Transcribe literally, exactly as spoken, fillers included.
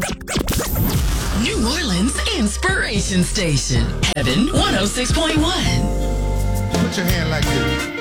New Orleans Inspiration Station. Heaven one oh six point one. Put your hand like this.